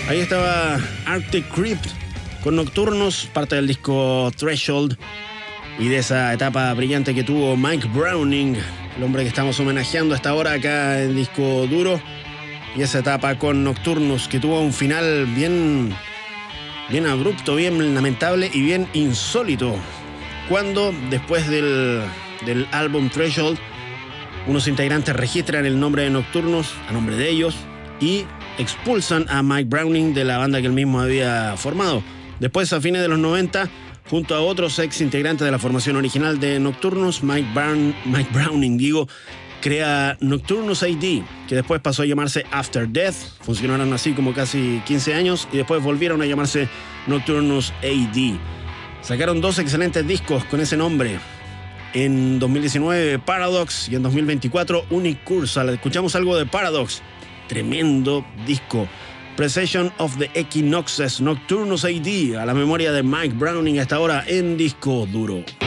Ahí estaba Arctic Crypt con Nocturnos, parte del disco Threshold, y de esa etapa brillante que tuvo Mike Browning, el hombre que estamos homenajeando hasta ahora acá en Disco Duro, y esa etapa con Nocturnos que tuvo un final bien abrupto, bien lamentable y bien insólito, cuando después del álbum Threshold unos integrantes registran el nombre de Nocturnos a nombre de ellos y expulsan a Mike Browning de la banda que él mismo había formado. Después, a fines de los 90, junto a otros ex integrantes de la formación original de Nocturnos, Mike Browning, crea Nocturnus AD, que después pasó a llamarse After Death. Funcionaron así como casi 15 años y después volvieron a llamarse Nocturnus AD. Sacaron 2 excelentes discos con ese nombre. En 2019, Paradox, y en 2024, Unicursal. Escuchamos algo de Paradox. Tremendo disco. Precession of the Equinoxes, Nocturnus AD, a la memoria de Mike Browning hasta ahora en Disco Duro.